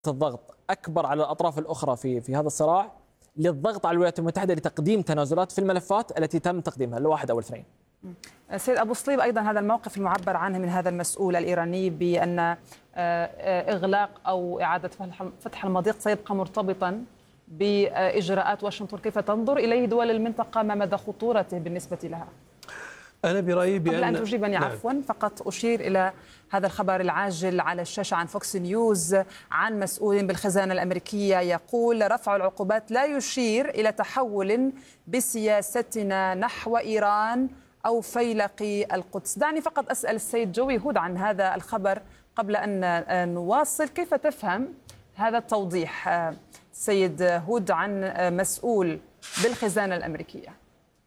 الضغط أكبر على الأطراف الأخرى في هذا الصراع للضغط على الولايات المتحدة لتقديم تنازلات في الملفات التي تم تقديمها الواحد أو الاثنين. سيد أبو صليب، أيضا هذا الموقف المعبر عنه من هذا المسؤول الإيراني بأن إغلاق أو إعادة فتح المضيق سيبقى مرتبطا بإجراءات واشنطن، كيف تنظر إليه دول المنطقة؟ ما مدى خطورته بالنسبة لها؟ أنا برأيي بأن قبل أن تجيبني عفوا فقط أشير إلى هذا الخبر العاجل على الشاشة عن فوكس نيوز عن مسؤول بالخزانة الأمريكية يقول: رفع العقوبات لا يشير إلى تحول بسياستنا نحو إيران أو فيلق القدس. دعني فقط أسأل السيد جوي هود عن هذا الخبر قبل أن نواصل. كيف تفهم هذا التوضيح سيد هود عن مسؤول بالخزانة الأمريكية؟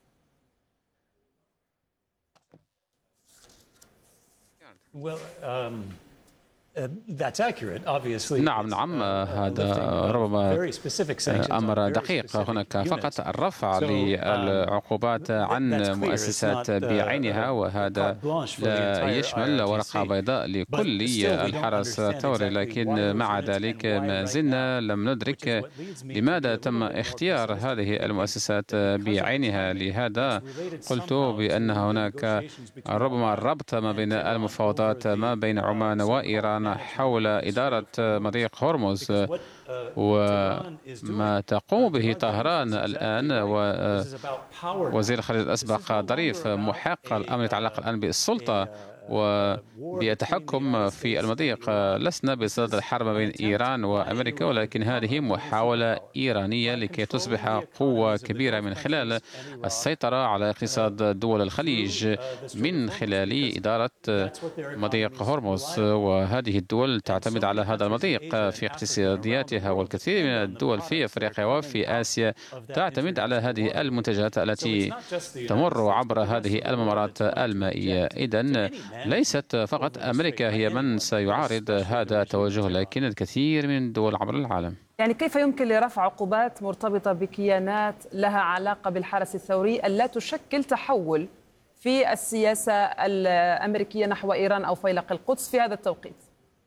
نعم هذا ربما أمر دقيق. هناك فقط الرفع للعقوبات عن مؤسسات بعينها، وهذا لا يشمل ورقة بيضاء لكل الحرس الثوري، لكن مع ذلك ما زلنا لم ندرك لماذا تم اختيار هذه المؤسسات بعينها. لهذا قلت بأن هناك ربما الربط ما بين المفاوضات ما بين عمان وإيران حول إدارة مضيق هرمز، وما تقوم به طهران الآن. ووزير الخارجية الأسبق ظريف محق الأمر يتعلق الآن بالسلطة وبالتحكم في المضيق. لسنا بصدد الحرب بين إيران وأمريكا، ولكن هذه محاولة إيرانية لكي تصبح قوة كبيرة من خلال السيطرة على اقتصاد دول الخليج من خلال إدارة مضيق هرمز. وهذه الدول تعتمد على هذا المضيق في اقتصادياتها، والكثير من الدول في أفريقيا وفي آسيا تعتمد على هذه المنتجات التي تمر عبر هذه الممرات المائية. إذن ليست فقط أمريكا هي من سيعارض هذا التوجه، لكن الكثير من الدول عبر العالم. يعني كيف يمكن لرفع عقوبات مرتبطة بكيانات لها علاقة بالحرس الثوري ألا تشكل تحول في السياسة الأمريكية نحو إيران أو فيلق القدس في هذا التوقيت؟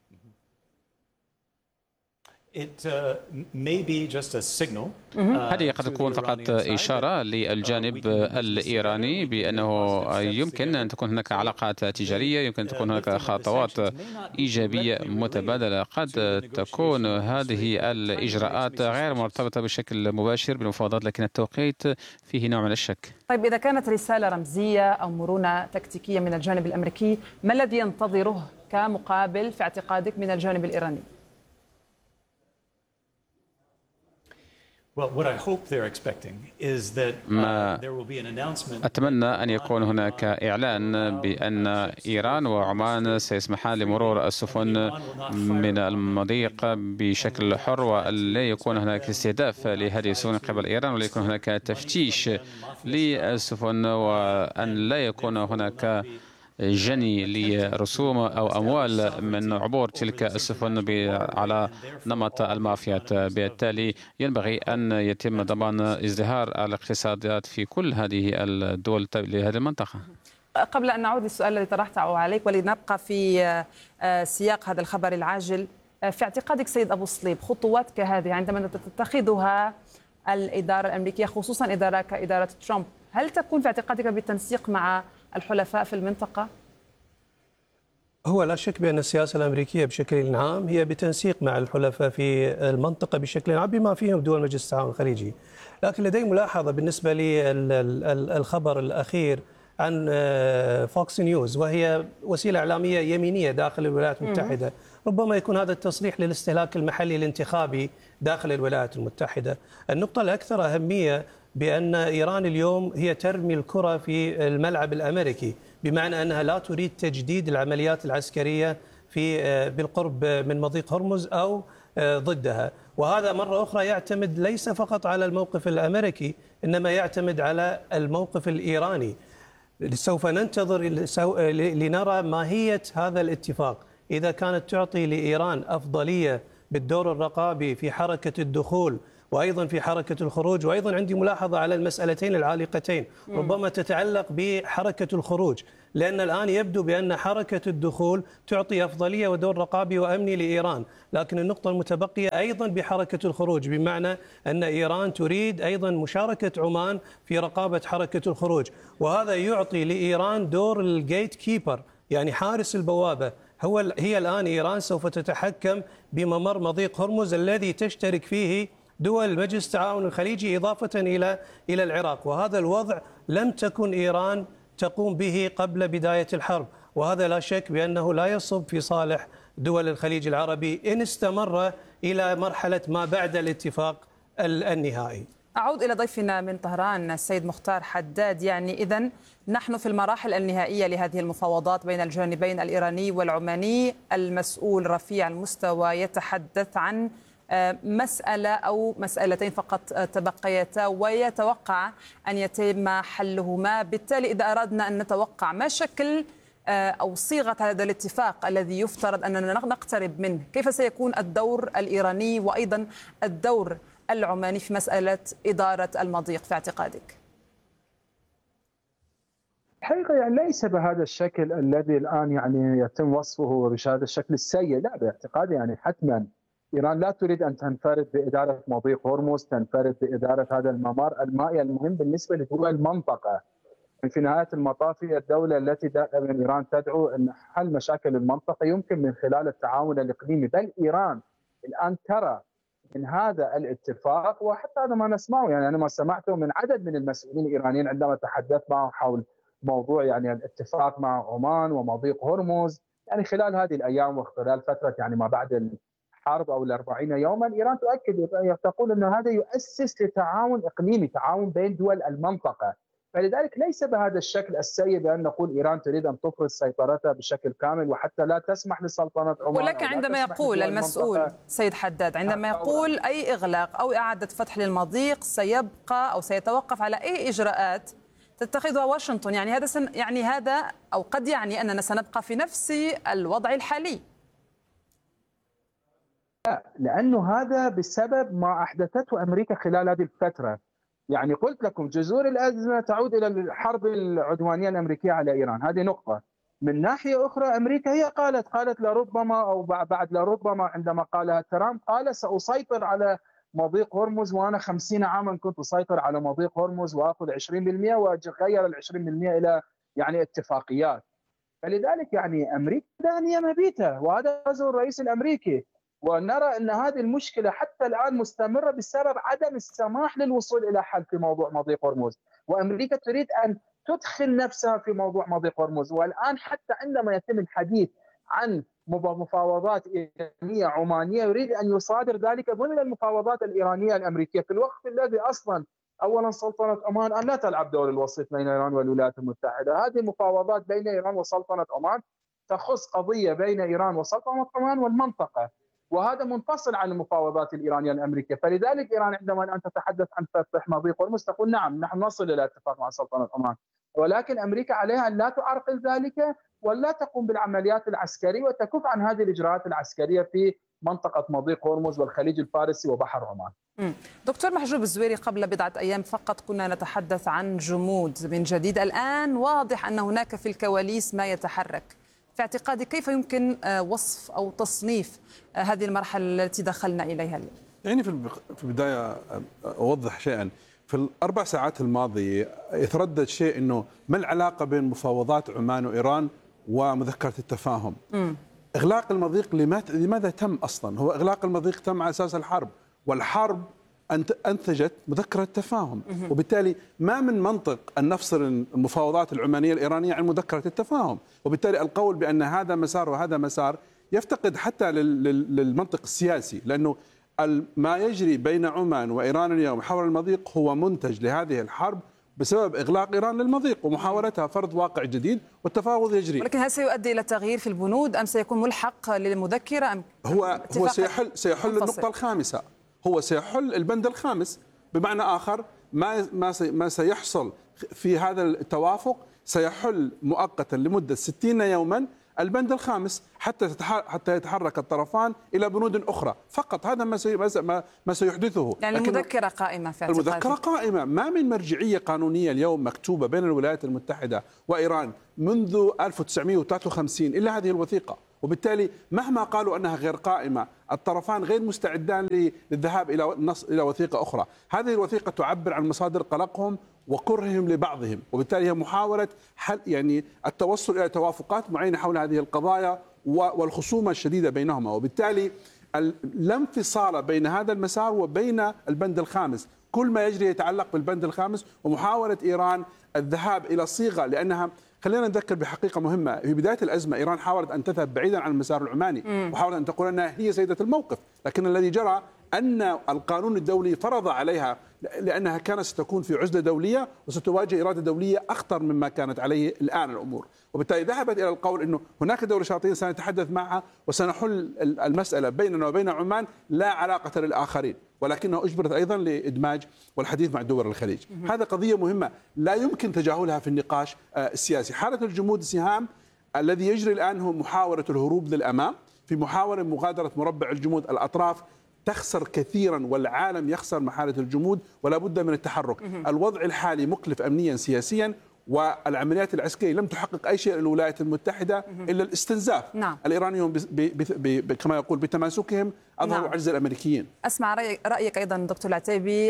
هذه قد تكون فقط إشارة للجانب الإيراني بأنه يمكن أن تكون هناك علاقات تجارية، يمكن أن تكون هناك خطوات إيجابية متبادلة. قد تكون هذه الإجراءات غير مرتبطة بشكل مباشر بالمفاوضات، لكن التوقيت فيه نوع من الشك. طيب، إذا كانت رسالة رمزية أو مرونة تكتيكية من الجانب الأمريكي، ما الذي ينتظره كمقابل في اعتقادك من الجانب الإيراني؟ ما أتمنى أن يكون هناك إعلان بأن إيران وعمان سيسمحان لمرور السفن من المضيق بشكل حر، ولا يكون هناك استهداف لهذه السفن قبل إيران، ولا يكون هناك تفتيش للسفن، وأن لا يكون هناك جني لرسوم أو أموال من عبور تلك السفن على نمط المافيات. بالتالي ينبغي أن يتم ضمان ازدهار الاقتصادات في كل هذه الدول لهذه المنطقة. قبل أن نعود للسؤال الذي طرحته عليك ولنبقى في سياق هذا الخبر العاجل، في اعتقادك سيد أبو صليب خطوات كهذه عندما تتخذها الإدارة الأمريكية خصوصا إدارة كإدارة ترامب، هل تكون في اعتقادك بالتنسيق مع الحلفاء في المنطقة؟ هو لا شك بأن السياسة الأمريكية بشكل عام هي بتنسيق مع الحلفاء في المنطقة بشكل عام بما فيهم دول مجلس التعاون الخليجي. لكن لدي ملاحظة بالنسبة للخبر الأخير عن فوكس نيوز، وهي وسيلة إعلامية يمينية داخل الولايات المتحدة. ربما يكون هذا التصريح للاستهلاك المحلي الانتخابي داخل الولايات المتحدة. النقطة الأكثر أهمية بأن إيران اليوم هي ترمي الكرة في الملعب الأمريكي، بمعنى أنها لا تريد تجديد العمليات العسكرية بالقرب من مضيق هرمز أو ضدها. وهذا مرة أخرى يعتمد ليس فقط على الموقف الأمريكي، إنما يعتمد على الموقف الإيراني. سوف ننتظر لنرى ماهية هذا الاتفاق. إذا كانت تعطي لإيران أفضلية بالدور الرقابي في حركة الدخول وأيضا في حركة الخروج. وأيضا عندي ملاحظة على المسألتين العالقتين ربما تتعلق بحركة الخروج، لأن الآن يبدو بأن حركة الدخول تعطي أفضلية ودور رقابي وأمني لإيران، لكن النقطة المتبقية أيضا بحركة الخروج، بمعنى أن إيران تريد أيضا مشاركة عمان في رقابة حركة الخروج، وهذا يعطي لإيران دور الجيت كيبر، يعني حارس البوابة. هي الآن إيران سوف تتحكم بممر مضيق هرمز الذي تشترك فيه دول مجلس التعاون الخليجي إضافة إلى العراق، وهذا الوضع لم تكن إيران تقوم به قبل بداية الحرب، وهذا لا شك بأنه لا يصب في صالح دول الخليج العربي إن استمر إلى مرحلة ما بعد الاتفاق النهائي. أعود إلى ضيفنا من طهران السيد مختار حداد. يعني إذن نحن في المراحل النهائية لهذه المفاوضات بين الجانبين الإيراني والعماني. المسؤول رفيع المستوى يتحدث عن مسألة أو مسألتين فقط تبقيتا ويتوقع أن يتم حلهما. بالتالي إذا أردنا أن نتوقع ما شكل أو صيغة هذا الاتفاق الذي يفترض أننا نقترب منه، كيف سيكون الدور الإيراني وأيضا الدور العماني في مسألة إدارة المضيق في اعتقادك؟ الحقيقة يعني ليس بهذا الشكل الذي الآن يعني يتم وصفه بهذا الشكل السيء، لا، باعتقادي يعني حتما إيران لا تريد أن تنفرد بإدارة مضيق هرمز، تنفرد بإدارة هذا الممر المائي المهم بالنسبة لدول المنطقة. في نهاية المطاف هي الدولة التي دائما إيران تدعو أن حل مشاكل المنطقة يمكن من خلال التعاون الإقليمي، بل إيران الآن ترى من هذا الاتفاق، وحتى هذا ما نسمعه، يعني أنا ما سمعته من عدد من المسؤولين الإيرانيين عندما تحدثت معهم حول موضوع يعني الاتفاق مع عمان ومضيق هرمز، يعني خلال هذه الأيام وخلال فترة يعني ما بعد الحرب أو 40 يوما، إيران تؤكد تقول أن هذا يؤسس لتعاون إقليمي، تعاون بين دول المنطقة. فلذلك ليس بهذا الشكل السيء بأن نقول إيران تريد أن تفرض سيطرتها بشكل كامل وحتى لا تسمح لسلطنة عمان. ولكن عندما يقول المسؤول سيد حداد، عندما يقول أي إغلاق أو إعادة فتح للمضيق سيبقى أو سيتوقف على أي إجراءات تتخذها واشنطن، يعني هذا أو قد يعني أننا سنبقى في نفس الوضع الحالي. لا، لأنه هذا بسبب ما أحدثته أمريكا خلال هذه الفترة. يعني قلت لكم جذور الأزمة تعود إلى الحرب العدوانية الأمريكية على إيران، هذه نقطة. من ناحية أخرى أمريكا هي قالت لربما أو بعد لربما عندما قالها ترامب قال سأسيطر على مضيق هرمز، وأنا 50 عاما كنت أسيطر على مضيق هرمز وأخذ 20% وأغير ال 20% إلى يعني اتفاقيات. فلذلك يعني أمريكا دانية مبيتة، وهذا غزو الرئيس الأمريكي، ونرى أن هذه المشكلة حتى الآن مستمرة بسبب عدم السماح للوصول إلى حل في موضوع مضيق هرمز، وأمريكا تريد أن تدخل نفسها في موضوع مضيق هرمز. والآن حتى عندما يتم الحديث عن مفاوضات إيرانية عمانية يريد أن يصادر ذلك ضمن المفاوضات الإيرانية الأمريكية، في الوقت الذي أصلا أولا سلطنة عمان أن لا تلعب دور الوسيط بين إيران والولايات المتحدة. هذه المفاوضات بين إيران وسلطنة عمان تخص قضية بين إيران وسلطنة عمان والمنطقة، وهذا منفصل عن المفاوضات الإيرانية الأمريكية. فلذلك إيران عندما أن تتحدث عن فتح مضيق هرمز تقول نعم نحن نصل إلى اتفاق مع سلطنة عمان، ولكن أمريكا عليها أن لا تعرقل ذلك ولا تقوم بالعمليات العسكرية وتكف عن هذه الإجراءات العسكرية في منطقة مضيق هرمز والخليج الفارسي وبحر عمان. دكتور محجوب الزويري، قبل بضعة أيام فقط كنا نتحدث عن جمود من جديد، الآن واضح أن هناك في الكواليس ما يتحرك. في اعتقادي كيف يمكن وصف أو تصنيف هذه المرحلة التي دخلنا إليها اليوم؟ يعني في البداية أوضح شيئا. في ال4 ساعات الماضية يتردد شيء أنه ما العلاقة بين مفاوضات عمان وإيران ومذكرة التفاهم. إغلاق المضيق لماذا تم أصلا؟ هو إغلاق المضيق تم على أساس الحرب، والحرب أنتجت مذكرة تفاهم، وبالتالي ما من منطق أن نفصل المفاوضات العمانية الإيرانية عن مذكرة التفاهم، وبالتالي القول بأن هذا مسار وهذا مسار يفتقد حتى للمنطق السياسي، لأنه ما يجري بين عمان وإيران اليوم حول المضيق هو منتج لهذه الحرب بسبب إغلاق إيران للمضيق ومحاولتها فرض واقع جديد والتفاوض يجري. ولكن هل سيؤدي إلى تغيير في البنود أم سيكون ملحق للمذكرة أم هو سيحل النقطة الخامسة، هو سيحل البند الخامس، بمعنى آخر ما سيحصل في هذا التوافق سيحل مؤقتا لمدة 60 يوما البند الخامس حتى يتحرك الطرفان إلى بنود أخرى فقط. هذا ما سيحدثه. يعني المذكرة قائمة في اعتقادي. المذكرة قائمة. ما من مرجعية قانونية اليوم مكتوبة بين الولايات المتحدة وإيران منذ 1953 إلا هذه الوثيقة، وبالتالي مهما قالوا أنها غير قائمة الطرفان غير مستعدان للذهاب إلى وثيقة أخرى. هذه الوثيقة تعبر عن مصادر قلقهم وكرههم لبعضهم، وبالتالي هي محاولة حل يعني التوصل إلى توافقات معينة حول هذه القضايا والخصومة الشديدة بينهما، وبالتالي لا انفصال بين هذا المسار وبين البند الخامس. كل ما يجري يتعلق بالبند الخامس ومحاولة إيران الذهاب إلى صيغة، لأنها خلينا نذكر بحقيقة مهمة. في بداية الأزمة إيران حاولت أن تذهب بعيدا عن المسار العماني وحاولت أن تقول أنها هي سيدة الموقف، لكن الذي جرى أن القانون الدولي فرض عليها، لأنها كانت ستكون في عزلة دولية وستواجه إرادة دولية أخطر مما كانت عليه الآن الأمور، وبالتالي ذهبت إلى القول أنه هناك دولة شرطية سنتحدث معها وسنحل المسألة بيننا وبين عمان لا علاقة للآخرين، ولكنها أجبرت أيضا لإدماج والحديث مع دول الخليج. هذا قضية مهمة لا يمكن تجاهلها في النقاش السياسي. حالة الجمود السهام الذي يجري الآن هو محاولة الهروب للأمام، في محاولة مغادرة مربع الجمود. الأطراف تخسر كثيرا والعالم يخسر من حالة الجمود، ولا بد من التحرك. الوضع الحالي مكلف أمنيا سياسيا، والعمليات العسكرية لم تحقق أي شيء للولايات المتحدة إلا الاستنزاف. نعم. الإيرانيون كما يقول بتماسكهم أظهروا نعم. عجز الأمريكيين. أسمع رأيك أيضا دكتور العتيبي.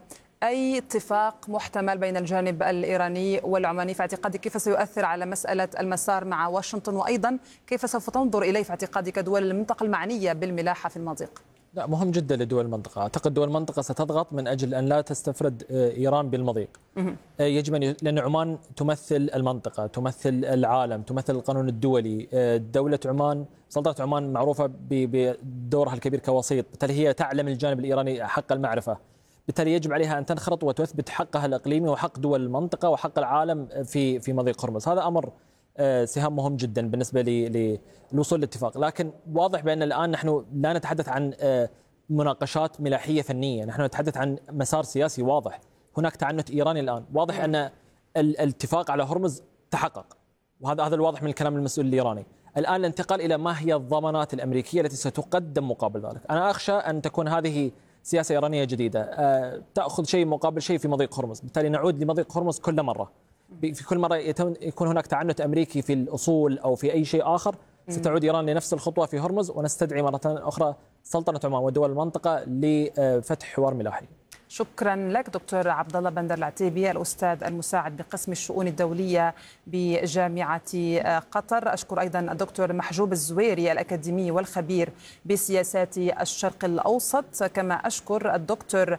أي اتفاق محتمل بين الجانب الإيراني والعماني في اعتقادك كيف سيؤثر على مسألة المسار مع واشنطن، وأيضا كيف سوف تنظر إليه في اعتقادك دول المنطقة المعنية بالملاحة في المضيق؟ لا، مهم جدا لدول المنطقة. أعتقد دول المنطقة ستضغط من أجل أن لا تستفرد إيران بالمضيق. يجب أن لأن عمان تمثل المنطقة، تمثل العالم، تمثل القانون الدولي. دولة عمان، سلطنة عمان معروفة بدورها الكبير كوسيط، بالتالي هي تعلم الجانب الإيراني حق المعرفة، بالتالي يجب عليها أن تنخرط وتثبت حقها الإقليمي وحق دول المنطقة وحق العالم في مضيق هرمز. هذا أمر سهام مهم جدا بالنسبة للوصول لاتفاق. لكن واضح بأن الآن نحن لا نتحدث عن مناقشات ملاحية فنية، نحن نتحدث عن مسار سياسي واضح. هناك تعنت إيراني الآن، واضح أن الاتفاق على هرمز تحقق، وهذا الواضح من الكلام المسؤول الإيراني. الآن الانتقال إلى ما هي الضمانات الأمريكية التي ستقدم مقابل ذلك. أنا أخشى أن تكون هذه سياسة إيرانية جديدة تأخذ شيء مقابل شيء في مضيق هرمز، بالتالي نعود لمضيق هرمز كل مرة. في كل مرة يكون هناك تعنت أمريكي في الأصول أو في أي شيء آخر، ستعود إيران لنفس الخطوة في هرمز، ونستدعي مرة أخرى سلطنة عمان ودول المنطقة لفتح حوار ملاحي. شكرا لك دكتور عبد الله بندر العتيبي، الأستاذ المساعد بقسم الشؤون الدولية بجامعة قطر. أشكر أيضا الدكتور محجوب الزويري الأكاديمي والخبير بسياسات الشرق الأوسط، كما أشكر الدكتور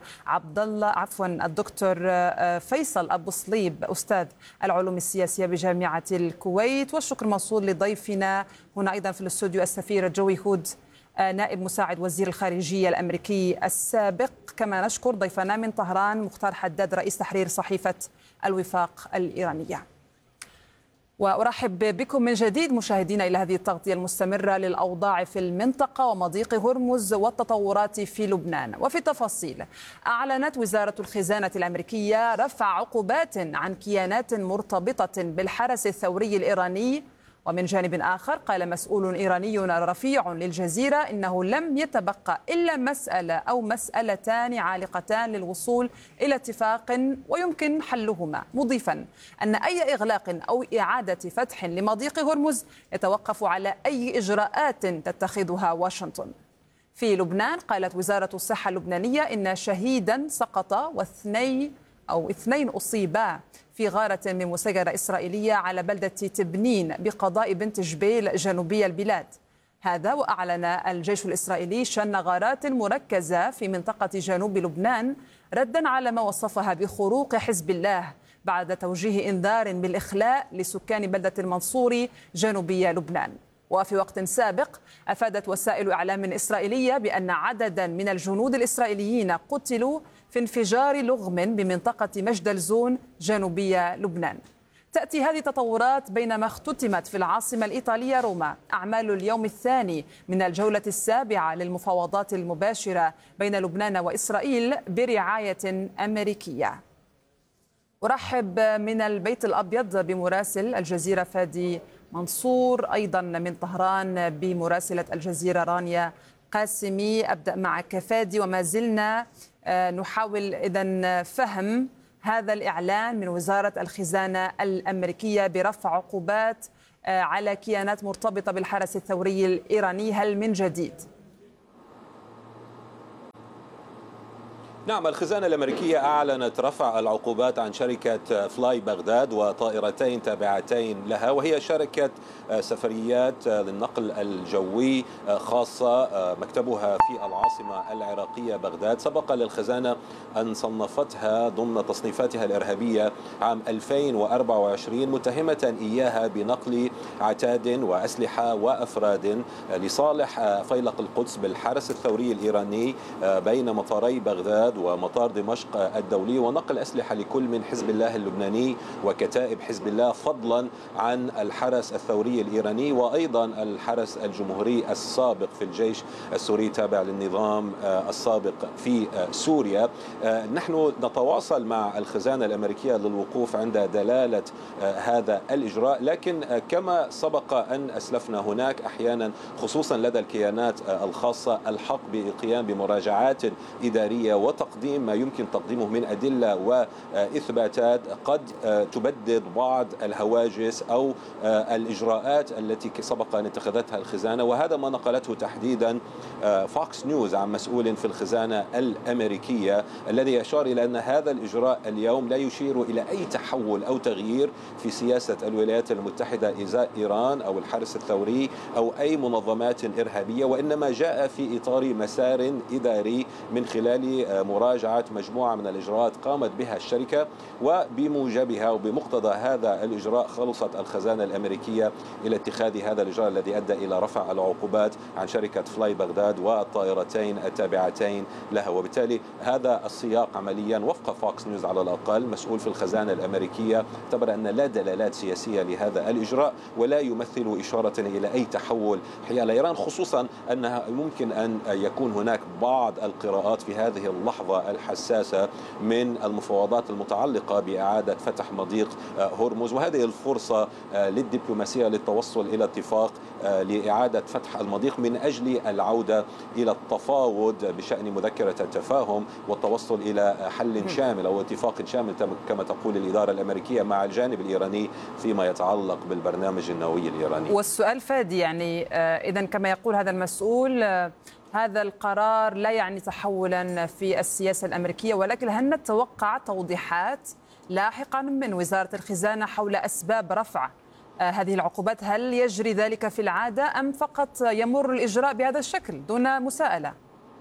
الدكتور فيصل أبو صليب أستاذ العلوم السياسية بجامعة الكويت. والشكر موصول لضيفنا هنا أيضا في الاستوديو السفير جوي هود نائب مساعد وزير الخارجية الأمريكي السابق. كما نشكر ضيفنا من طهران مختار حداد رئيس تحرير صحيفة الوفاق الإيرانية. وأرحب بكم من جديد مشاهدينا إلى هذه التغطية المستمرة للأوضاع في المنطقة ومضيق هرمز والتطورات في لبنان. وفي التفاصيل، أعلنت وزارة الخزانة الأمريكية رفع عقوبات عن كيانات مرتبطة بالحرس الثوري الإيراني. ومن جانب آخر، قال مسؤول إيراني رفيع للجزيرة إنه لم يتبقى إلا مسألة أو مسألتان عالقتان للوصول إلى اتفاق ويمكن حلهما، مضيفا أن أي إغلاق أو إعادة فتح لمضيق هرمز يتوقف على أي إجراءات تتخذها واشنطن. في لبنان، قالت وزارة الصحة اللبنانية إن شهيدا سقط واثنين أصيبا في غارة من مسيرة إسرائيلية على بلدة تبنين بقضاء بنت جبيل جنوبي البلاد. هذا وأعلن الجيش الإسرائيلي شن غارات مركزة في منطقة جنوب لبنان ردا على ما وصفها بخروق حزب الله بعد توجيه إنذار بالإخلاء لسكان بلدة المنصوري جنوبي لبنان. وفي وقت سابق، أفادت وسائل إعلام إسرائيلية بأن عددا من الجنود الإسرائيليين قتلوا في انفجار لغم بمنطقة مجدلزون جنوبي لبنان. تأتي هذه التطورات بينما اختتمت في العاصمة الإيطالية روما أعمال اليوم الثاني من الجولة السابعة للمفاوضات المباشرة بين لبنان وإسرائيل برعاية أمريكية. أرحب من البيت الأبيض بمراسل الجزيرة فادي منصور أيضا من طهران بمراسلة الجزيرة رانيا قاسمي. أبدأ معك فادي، وما زلنا نحاول إذن فهم هذا الإعلان من وزارة الخزانة الأمريكية برفع عقوبات على كيانات مرتبطة بالحرس الثوري الإيراني، هل من جديد؟ نعم، الخزانة الأمريكية أعلنت رفع العقوبات عن شركة فلاي بغداد وطائرتين تابعتين لها، وهي شركة سفريات للنقل الجوي خاصة مكتبها في العاصمة العراقية بغداد. سبق للخزانة أن صنفتها ضمن تصنيفاتها الإرهابية عام 2024 متهمة إياها بنقل عتاد وأسلحة وأفراد لصالح فيلق القدس بالحرس الثوري الإيراني بين مطاري بغداد ومطار دمشق الدولي، ونقل أسلحة لكل من حزب الله اللبناني وكتائب حزب الله، فضلا عن الحرس الثوري الإيراني وأيضا الحرس الجمهوري السابق في الجيش السوري تابع للنظام السابق في سوريا. نحن نتواصل مع الخزانة الأمريكية للوقوف عند دلالة هذا الإجراء، لكن كما سبق أن أسلفنا هناك أحيانا خصوصا لدى الكيانات الخاصة الحق بالقيام بمراجعات إدارية وتقديم ما يمكن تقديمه من أدلة وإثباتات قد تبدد بعض الهواجس أو الإجراءات التي سبق أن اتخذتها الخزانة، وهذا ما نقلته تحديدا فوكس نيوز عن مسؤول في الخزانة الأمريكية الذي أشار إلى أن هذا الإجراء اليوم لا يشير إلى أي تحول أو تغيير في سياسة الولايات المتحدة إزاء إيران أو الحرس الثوري أو أي منظمات إرهابية، وإنما جاء في إطار مسار إداري من خلال مراجعة مجموعة من الإجراءات قامت بها الشركة، وبموجبها وبمقتضى هذا الإجراء خلصت الخزانة الأمريكية إلى اتخاذ هذا الإجراء الذي أدى إلى رفع العقوبات عن شركة فلاي بغداد والطائرتين التابعتين لها. وبالتالي هذا السياق عمليا وفق فوكس نيوز على الأقل مسؤول في الخزانة الأمريكية اعتبر أن لا دلالات سياسية لهذا الإجراء ولا يمثل إشارة إلى أي تحول حيال إيران، خصوصا أنها ممكن أن يكون هناك بعض القراءات في هذه اللحظة الحساسة من المفاوضات المتعلقة بإعادة فتح مضيق هرمز، وهذه الفرصة للدبلوماسية للتوصل إلى اتفاق لإعادة فتح المضيق من أجل العودة إلى التفاوض بشأن مذكرة التفاهم والتوصل إلى حل شامل أو اتفاق شامل كما تقول الإدارة الأمريكية مع الجانب الإيراني فيما يتعلق بالبرنامج النووي الإيراني. والسؤال فادي، يعني إذن كما يقول هذا المسؤول هذا القرار لا يعني تحولا في السياسة الأمريكية، ولكن هل نتوقع توضيحات لاحقا من وزارة الخزانة حول أسباب رفع هذه العقوبات؟ هل يجري ذلك في العادة أم فقط يمر الإجراء بهذا الشكل دون مساءلة؟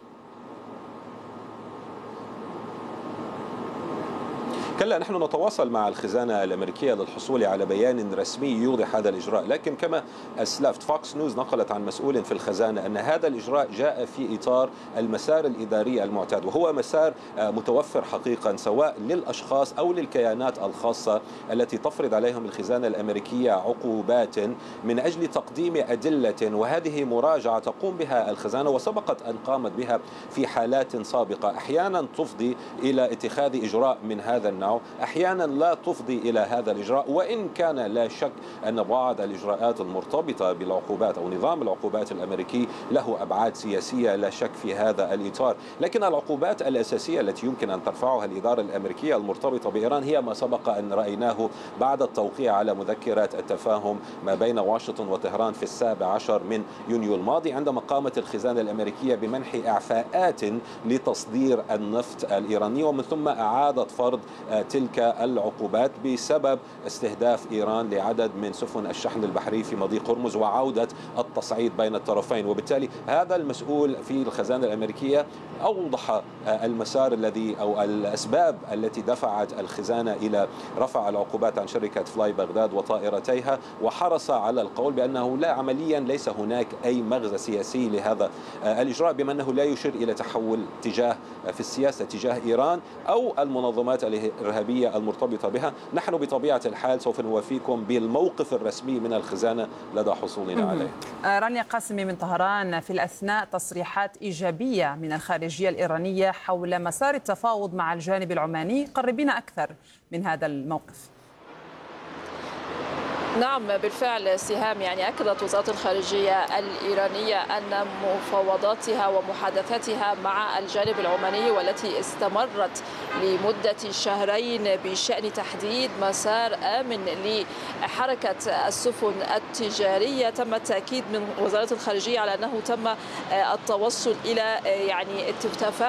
كلا، نحن نتواصل مع الخزانة الأمريكية للحصول على بيان رسمي يوضح هذا الإجراء، لكن كما أسلفت فوكس نيوز نقلت عن مسؤول في الخزانة أن هذا الإجراء جاء في إطار المسار الإداري المعتاد، وهو مسار متوفر حقيقا سواء للأشخاص أو للكيانات الخاصة التي تفرض عليهم الخزانة الأمريكية عقوبات من أجل تقديم أدلة، وهذه مراجعة تقوم بها الخزانة وسبقت أن قامت بها في حالات سابقة، أحيانا تفضي إلى اتخاذ إجراء من هذا النوع، أحيانا لا تفضي إلى هذا الإجراء، وإن كان لا شك أن بعض الإجراءات المرتبطة بالعقوبات أو نظام العقوبات الأمريكي له أبعاد سياسية لا شك في هذا الإطار، لكن العقوبات الأساسية التي يمكن أن ترفعها الإدارة الأمريكية المرتبطة بإيران هي ما سبق أن رأيناه بعد التوقيع على مذكرة التفاهم ما بين واشنطن وطهران في 17 من يونيو الماضي، عندما قامت الخزانة الأمريكية بمنح إعفاءات لتصدير النفط الإيراني، ومن ثم أعادت فرض تلك العقوبات بسبب استهداف إيران لعدد من سفن الشحن البحري في مضيق هرمز وعودة التصعيد بين الطرفين. وبالتالي هذا المسؤول في الخزانة الأمريكية أوضح المسار الذي أو الأسباب التي دفعت الخزانة إلى رفع العقوبات عن شركة فلاي بغداد وطائرتيها، وحرص على القول بأنه لا عمليا ليس هناك أي مغزى سياسي لهذا الإجراء، بما أنه لا يشير إلى تحول في السياسة تجاه إيران أو المنظمات الإرهابية المرتبطة بها. نحن بطبيعة الحال سوف نوافيكم بالموقف الرسمي من الخزانة لدى حصولنا عليه. رانيا قاسمي من طهران، في الأثناء تصريحات إيجابية من الخارجية الإيرانية حول مسار التفاوض مع الجانب العماني، قربينا أكثر من هذا الموقف. نعم بالفعل سهام، يعني أكدت وزارة الخارجية الإيرانية أن مفاوضاتها ومحادثاتها مع الجانب العماني والتي استمرت لمدة شهرين بشأن تحديد مسار آمن لحركة السفن التجارية، تم التأكيد من وزارة الخارجية على أنه تم التوصل إلى يعني اتفاق